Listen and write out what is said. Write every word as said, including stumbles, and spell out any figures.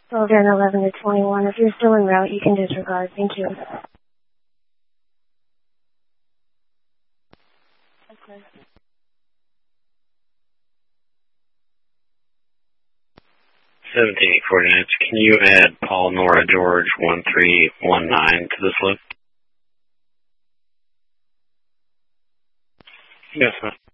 Well done, eleven to twenty-one. If you're still en route, you can disregard. Thank you. Okay. seventeen coordinates. Can you add Paul Nora George one three one nine to this list? Yes, sir.